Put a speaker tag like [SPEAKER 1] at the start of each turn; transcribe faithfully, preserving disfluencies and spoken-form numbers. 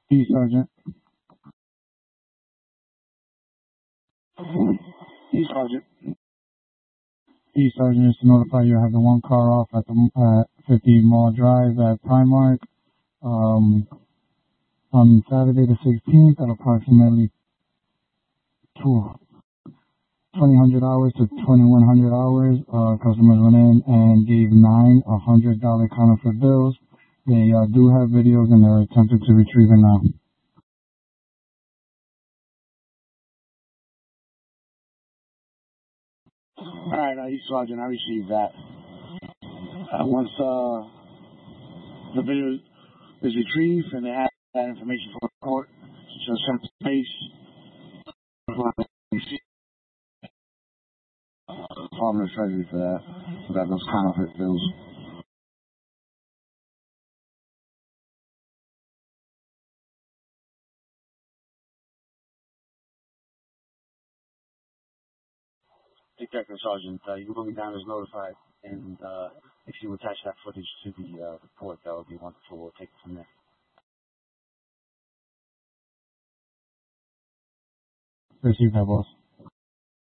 [SPEAKER 1] Peace, Sergeant. Peace, Sergeant. Peace, Sergeant. Just to notify you, I have the one car off at the uh, fifty Mall Drive at Primark um, on Saturday the sixteenth at approximately twenty hundred hours to twenty-one hundred hours. Uh, customers went in and gave nine one hundred dollar counterfeit bills. They uh, do have videos and they're attempting to retrieve it now. All right, uh, Sergeant, I received that. Uh, once uh, the video is retrieved and they have that information for the court, so some space. Department of Treasury for that, for that those counterfeit bills. Detective Sergeant, uh, you will be down as notified, and uh, if you attach that footage to the uh, report, that would be wonderful. We'll take it from there. Receive that, boss.